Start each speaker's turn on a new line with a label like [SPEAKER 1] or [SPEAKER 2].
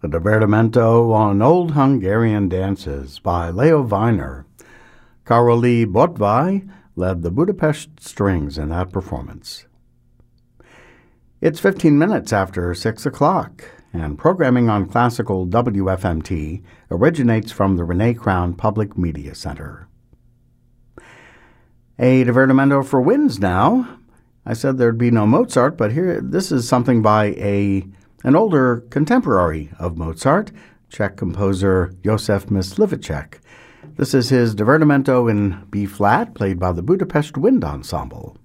[SPEAKER 1] A divertimento on Old Hungarian Dances by Leo Weiner. Karoli Botvai led the Budapest Strings in that performance. It's 15 minutes after 6 o'clock, and programming on classical WFMT originates from the Renee Crown Public Media Center. A divertimento for winds now. I said there'd be no Mozart, but here, this is something by an older contemporary of Mozart, Czech composer Josef Mysliveček. This is his divertimento in B-flat, played by the Budapest Wind Ensemble.